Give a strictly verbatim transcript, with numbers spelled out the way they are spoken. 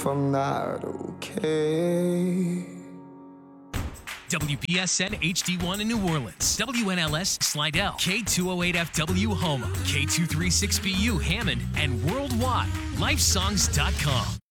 if I'm not okay. W P S N H D one in New Orleans, W N L S Slidell, K two oh eight F W Houma, K two thirty-six B U Hammond, and worldwide, lifesongs dot com.